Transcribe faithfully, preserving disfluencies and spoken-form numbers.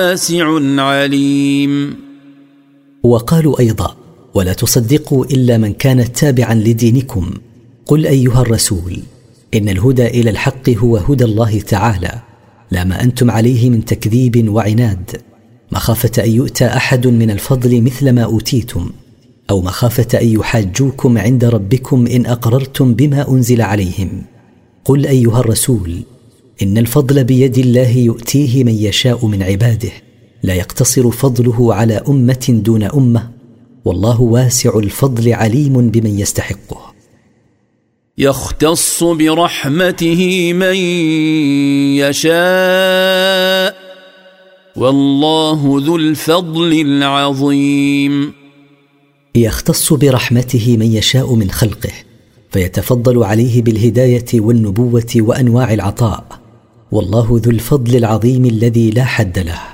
واسع عليم. وقالوا أيضا: ولا تصدقوا إلا من كان تابعا لدينكم. قل أيها الرسول: إن الهدى إلى الحق هو هدى الله تعالى، لا ما أنتم عليه من تكذيب وعناد، مخافة أن يؤتى أحد من الفضل مثل ما أوتيتم، أو مخافة أن يحاجوكم عند ربكم إن أقررتم بما أنزل عليهم. قل أيها الرسول: إن الفضل بيد الله يؤتيه من يشاء من عباده، لا يقتصر فضله على أمة دون أمة، والله واسع الفضل عليم بمن يستحقه. يختص برحمته من يشاء والله ذو الفضل العظيم. يختص برحمته من يشاء من خلقه، فيتفضل عليه بالهداية والنبوة وأنواع العطاء، والله ذو الفضل العظيم الذي لا حد له.